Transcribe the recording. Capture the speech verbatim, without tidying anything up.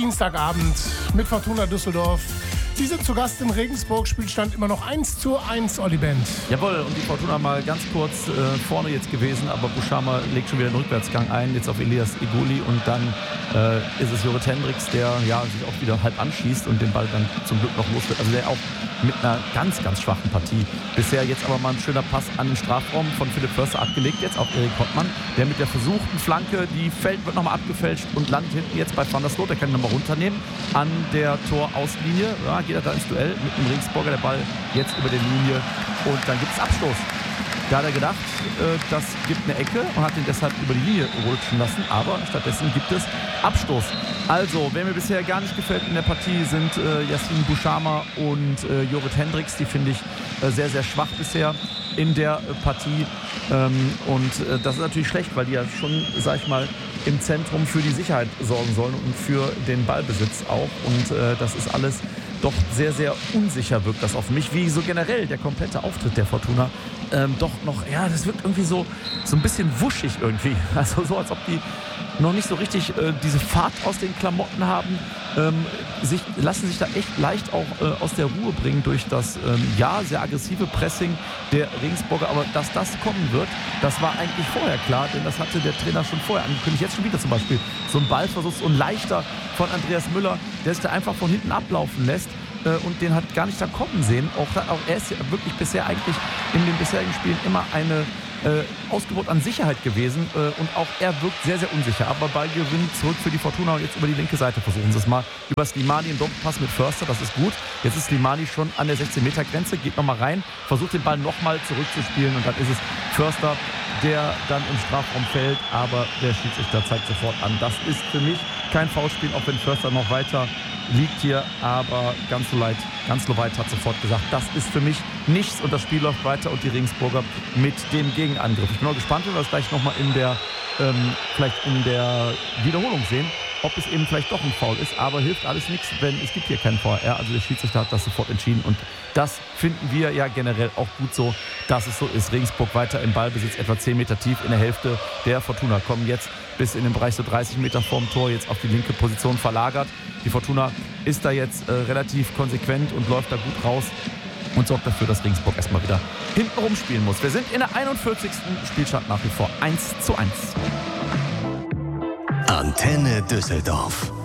Dienstagabend mit Fortuna Düsseldorf. Sie sind zu Gast in Regensburg, Spielstand immer noch eins zu eins, Olli Bent. Jawohl, und die Fortuna mal ganz kurz äh, vorne jetzt gewesen, aber Buschama legt schon wieder einen Rückwärtsgang ein, jetzt auf Elias Iguli und dann äh, ist es Jorrit Hendricks, der ja, sich auch wieder halb anschießt und den Ball dann zum Glück noch los wird. Also der auch mit einer ganz, ganz schwachen Partie. Bisher jetzt aber mal ein schöner Pass an den Strafraum von Philipp Förster abgelegt, jetzt auf Erik Hottmann, der mit der versuchten Flanke, die fällt, wird nochmal abgefälscht und landet hinten jetzt bei Van der Sloot, der kann ihn nochmal runternehmen an der Torauslinie. Ja, geht er da ins Duell mit dem Regensburger, der Ball jetzt über der Linie und dann gibt es Abstoß. Da hat er gedacht, äh, das gibt eine Ecke und hat ihn deshalb über die Linie rutschen lassen, aber stattdessen gibt es Abstoß. Also, wer mir bisher gar nicht gefällt in der Partie sind äh, Yacine Buschama und äh, Jorrit Hendricks, die finde ich äh, sehr, sehr schwach bisher in der äh, Partie ähm, und äh, das ist natürlich schlecht, weil die ja schon, sag ich mal, im Zentrum für die Sicherheit sorgen sollen und für den Ballbesitz auch und äh, das ist alles doch sehr, sehr unsicher wirkt das auf mich, wie so generell der komplette Auftritt der Fortuna ähm, doch noch, ja, das wirkt irgendwie so, so ein bisschen wuschig irgendwie, also so, als ob die noch nicht so richtig äh, diese Fahrt aus den Klamotten haben, ähm, sich, lassen sich da echt leicht auch äh, aus der Ruhe bringen durch das, ähm, ja, sehr aggressive Pressing der Regensburger, aber dass das kommen wird, das war eigentlich vorher klar, denn das hatte der Trainer schon vorher angekündigt, jetzt schon wieder zum Beispiel so ein Ballversuch, so ein leichter von Andreas Müller, der sich da einfach von hinten ablaufen lässt äh, und den hat gar nicht da kommen sehen, auch, auch er ist ja wirklich bisher eigentlich in den bisherigen Spielen immer eine Äh, Ausgebot an Sicherheit gewesen äh, und auch er wirkt sehr, sehr unsicher. Aber Ballgewinn zurück für die Fortuna und jetzt über die linke Seite versuchen sie es mal. Über Slimani im Doppelpass mit Förster, das ist gut. Jetzt ist Slimani schon an der sechzehn-Meter-Grenze, geht nochmal rein, versucht den Ball nochmal zurückzuspielen und dann ist es Förster, der dann im Strafraum fällt, aber der Schiedsrichter zeigt sofort an. Das ist für mich kein Foulspiel, auch wenn Förster noch weiter liegt hier, aber ganz so leid, ganz so weit hat sofort gesagt, das ist für mich nichts und das Spiel läuft weiter und die Regensburger mit dem Gegenangriff. Ich bin mal gespannt, wenn wir das gleich nochmal in der, ähm, vielleicht in der Wiederholung sehen, ob es eben vielleicht doch ein Foul ist, aber hilft alles nichts, wenn es gibt hier keinen V R, also der Schiedsrichter hat das sofort entschieden und das finden wir ja generell auch gut so, dass es so ist. Regensburg weiter im Ballbesitz, etwa zehn Meter tief in der Hälfte der Fortuna, kommen jetzt bis in den Bereich so dreißig Meter vorm Tor, jetzt auf die linke Position verlagert. Die Fortuna ist da jetzt äh, relativ konsequent und läuft da gut raus und sorgt dafür, dass Regensburg erstmal wieder hinten rumspielen muss. Wir sind in der einundvierzigsten Spielstand nach wie vor eins zu eins. Antenne Düsseldorf.